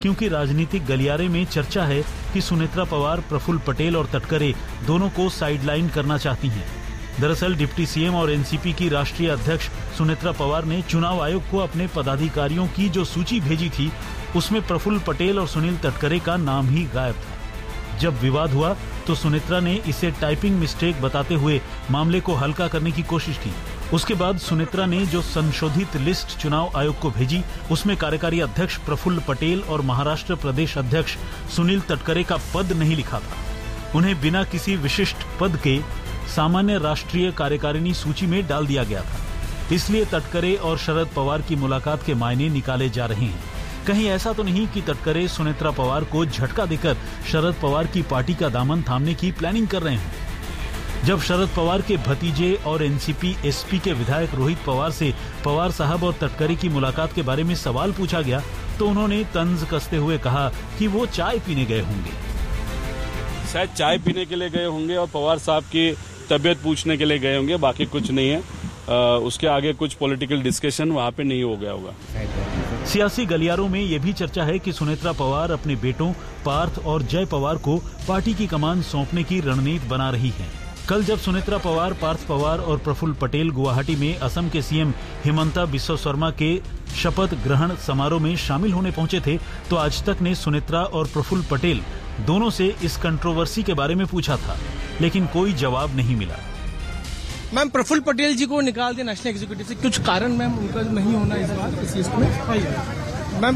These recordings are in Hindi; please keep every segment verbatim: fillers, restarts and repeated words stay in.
क्योंकि राजनीतिक गलियारे में चर्चा है कि सुनेत्रा पवार, प्रफुल्ल पटेल और तटकरे दोनों को साइडलाइन करना चाहती हैं। दरअसल डिप्टी सीएम और एनसीपी की राष्ट्रीय अध्यक्ष सुनेत्रा पवार ने चुनाव आयोग को अपने पदाधिकारियों की जो सूची भेजी थी, उसमें प्रफुल्ल पटेल और सुनील तटकरे का नाम ही गायब था। जब विवाद हुआ तो सुनेत्रा ने इसे टाइपिंग मिस्टेक बताते हुए मामले को हल्का करने की कोशिश की। उसके बाद सुनेत्रा ने जो संशोधित लिस्ट चुनाव आयोग को भेजी, उसमें कार्यकारी अध्यक्ष प्रफुल्ल पटेल और महाराष्ट्र प्रदेश अध्यक्ष सुनील तटकरे का पद नहीं लिखा था। उन्हें बिना किसी विशिष्ट पद के सामान्य राष्ट्रीय कार्यकारिणी सूची में डाल दिया गया था। इसलिए तटकरे और शरद पवार की मुलाकात के मायने निकाले जा रहे हैं। कहीं ऐसा तो नहीं कि तटकरे सुनेत्रा पवार को झटका देकर शरद पवार की पार्टी का दामन थामने की प्लानिंग कर रहे हैं। जब शरद पवार के भतीजे और एनसीपी एसपी के विधायक रोहित पवार से पवार साहब और तटकरे की मुलाकात के बारे में सवाल पूछा गया तो उन्होंने तंज कसते हुए कहा कि वो चाय पीने गए होंगे। शायद चाय पीने के लिए गए होंगे और पवार साहब की तबीयत पूछने के लिए गए होंगे, बाकी कुछ नहीं है। आ, उसके आगे कुछ पॉलिटिकल डिस्कशन वहाँ पे नहीं हो गया होगा। सियासी गलियारों में ये भी चर्चा है कि सुनेत्रा पवार अपने बेटों पार्थ और जय पवार को पार्टी की कमान सौंपने की रणनीति बना रही है। कल जब सुनेत्रा पवार, पार्थ पवार और प्रफुल्ल पटेल गुवाहाटी में असम के सीएम हिमंता बिस्वा शर्मा के शपथ ग्रहण समारोह में शामिल होने पहुंचे थे, तो आज तक ने सुनेत्रा और प्रफुल्ल पटेल दोनों से इस कंट्रोवर्सी के बारे में पूछा था, लेकिन कोई जवाब नहीं मिला। मैम, प्रफुल्ल पटेल जी को निकाल दिया नेशनल एग्जीक्यूटिव से, कुछ कारण मैम उनका नहीं होना इस बार इस लिस्ट में? मैम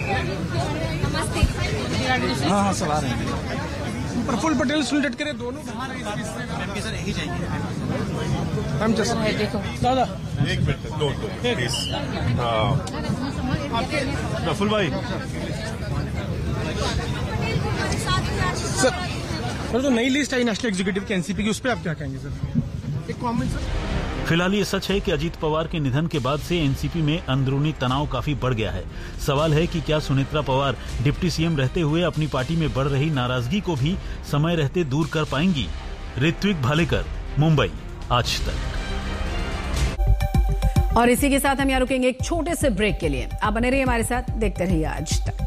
हाँ हाँ सवाल है। प्रफुल्ल पटेल, सुनील तटकरे दोनों बाहर हैं इस लिस्ट में। सर यही चाहिए मैम। जस्ट देखो दादा एक मिनट, दो दो प्लीज। प्रफुल्ल भाई सर, सर जो नई लिस्ट आई नेशनल एग्जीक्यूटिव की एनसीपी की, उस पर आप क्या कहेंगे सर? एक कमेंट सर। फिलहाल ये सच है कि अजीत पवार के निधन के बाद से एनसीपी में अंदरूनी तनाव काफी बढ़ गया है। सवाल है कि क्या सुनेत्रा पवार डिप्टी सीएम रहते हुए अपनी पार्टी में बढ़ रही नाराजगी को भी समय रहते दूर कर पाएंगी? ऋत्विक भालेकर, मुंबई, आज तक। और इसी के साथ हम यहाँ रुकेंगे एक छोटे से ब्रेक के लिए। आप बने रहिए हमारे साथ, देखते रहिए आज तक।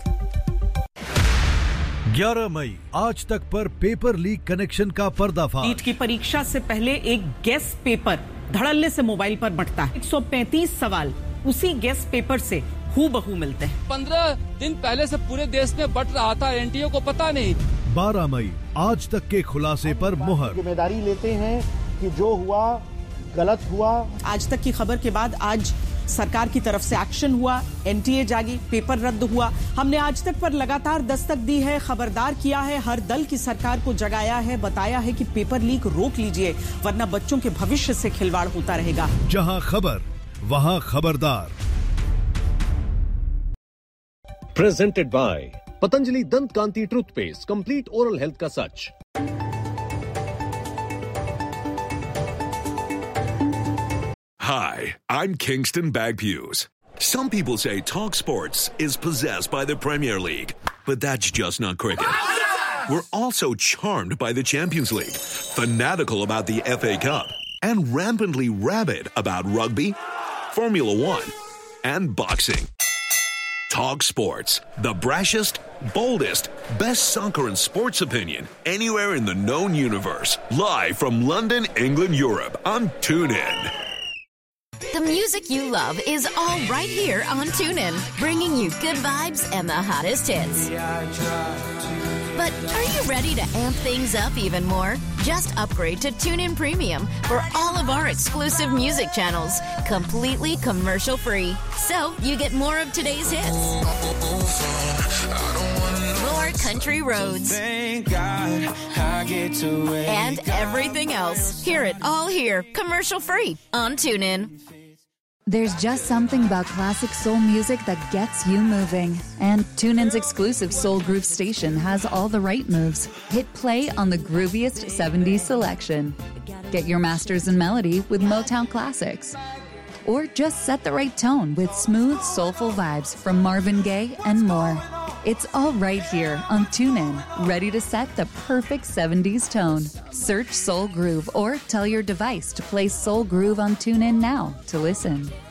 ग्यारह मई आज तक पर पेपर लीक कनेक्शन का पर्दाफाश। नीट की परीक्षा से पहले एक गेस पेपर धड़ल्ले से मोबाइल पर बंटता है। एक सौ पैंतीस सवाल उसी गेस पेपर से हूबहू मिलते हैं। पंद्रह दिन पहले से पूरे देश में बंट रहा था, एनटीए को पता नहीं। बारह मई आज तक के खुलासे पर मुहर। जिम्मेदारी लेते हैं कि जो हुआ गलत हुआ। आज तक की खबर के बाद आज सरकार की तरफ से एक्शन हुआ, एनटीए जागी, पेपर रद्द हुआ। हमने आज तक पर लगातार दस्तक दी है, खबरदार किया है, हर दल की सरकार को जगाया है, बताया है कि पेपर लीक रोक लीजिए वरना बच्चों के भविष्य से खिलवाड़ होता रहेगा। जहां खबर वहां खबरदार। प्रेजेंटेड बाय पतंजलि दंत कांति टूथपेस्ट, कंप्लीट ओरल हेल्थ का सच। Hi, I'm Kingston Bagpuse. Some people say Talk Sports is possessed by the Premier League, but that's just not cricket. We're also charmed by the Champions League, fanatical about the F A Cup, and rampantly rabid about rugby, Formula One, and boxing. Talk Sports, the brashest, boldest, best soccer and sports opinion anywhere in the known universe. Live from London, England, Europe on TuneIn. The music you love is all right here on TuneIn, bringing you good vibes and the hottest hits. But are you ready to amp things up even more? Just upgrade to TuneIn Premium for all of our exclusive music channels, completely commercial free. So you get more of today's hits. More country roads. Thank God I get to and everything else. Hear it all here, commercial free on TuneIn. There's just something about classic soul music that gets you moving. And TuneIn's exclusive Soul Groove station has all the right moves. Hit play on the grooviest seventies selection. Get your masters in melody with Motown classics. Or just set the right tone with smooth, soulful vibes from Marvin Gaye and more. It's all right here on TuneIn, ready to set the perfect seventies tone. Search Soul Groove or tell your device to play Soul Groove on TuneIn now to listen.